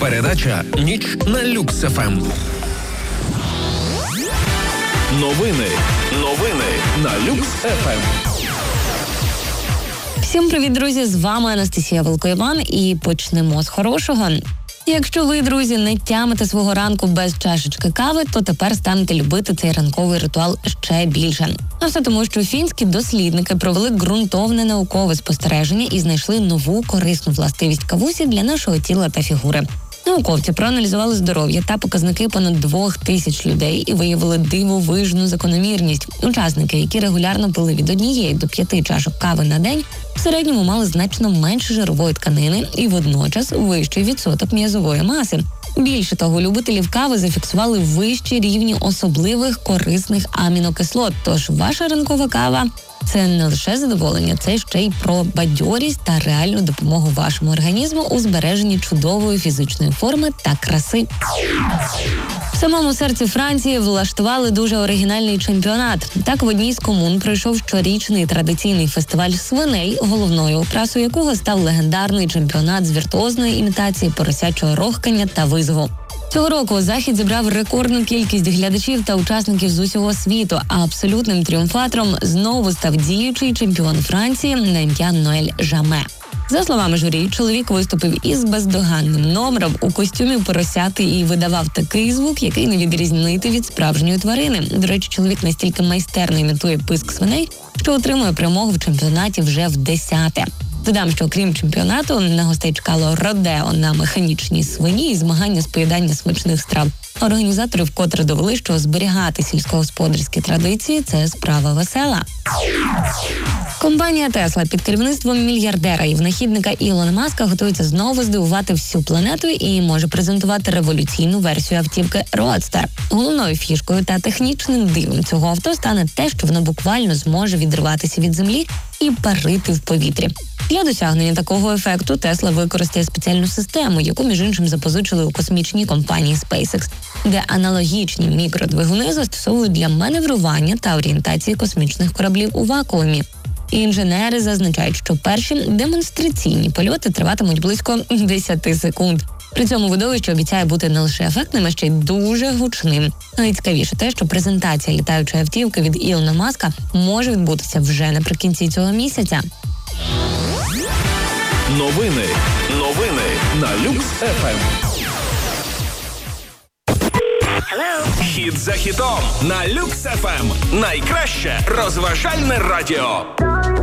Передача «Ніч на Люкс ФМ». Новини на Люкс ФМ. Всім привіт, друзі! З вами Анастасія Волкоєван і почнемо з хорошого. Якщо ви, друзі, не тямите свого ранку без чашечки кави, то тепер станете любити цей ранковий ритуал ще більше. А все тому, що фінські дослідники провели ґрунтовне наукове спостереження і знайшли нову корисну властивість кавусі для нашого тіла та фігури. Науковці проаналізували здоров'я та показники понад 2000 людей і виявили дивовижну закономірність. Учасники, які регулярно пили від 1 до 5 чашок кави на день, в середньому мали значно менше жирової тканини і водночас вищий відсоток м'язової маси. Більше того, любителів кави зафіксували вищі рівні особливих корисних амінокислот. Тож ваша ранкова кава – це не лише задоволення, це ще й про бадьорість та реальну допомогу вашому організму у збереженні чудової фізичної форми та краси. В самому серці Франції влаштували дуже оригінальний чемпіонат. Так, в одній з комун пройшов щорічний традиційний фестиваль свиней, головною окрасою якого став легендарний чемпіонат з віртуозної імітації поросячого рохкання та визову. Цього року захід зібрав рекордну кількість глядачів та учасників з усього світу, а абсолютним тріумфатором знову став діючий чемпіон Франції на ім'я Ноель Жаме. За словами журі, чоловік виступив із бездоганним номером у костюмі поросяти і видавав такий звук, який не відрізнити від справжньої тварини. До речі, чоловік настільки майстерно імітує писк свиней, що отримує перемогу в чемпіонаті вже в 10-те. Додам, що крім чемпіонату, на гостей чекало родео на механічній свині і змагання з поїдання смачних страв. Організатори вкотре довели, що зберігати сільськогосподарські традиції – це справа весела. Компанія Tesla під керівництвом мільярдера і винахідника Ілона Маска готується знову здивувати всю планету і може презентувати революційну версію автівки Roadster. Головною фішкою та технічним дивом цього авто стане те, що воно буквально зможе відриватися від землі і парити в повітрі. Для досягнення такого ефекту Tesla використає спеціальну систему, яку, між іншим, запозичили у космічній компанії SpaceX, де аналогічні мікродвигуни застосовують для маневрування та орієнтації космічних кораблів у вакуумі. Інженери зазначають, що перші демонстраційні польоти триватимуть близько 10 секунд. При цьому видовище обіцяє бути не лише ефектним, а ще й дуже гучним. Найцікавіше те, що презентація літаючої автівки від Ілона Маска може відбутися вже наприкінці цього місяця. Новини на Люкс ФМ. Хіт за хітом на Люкс ФМ. Найкраще розважальне радіо.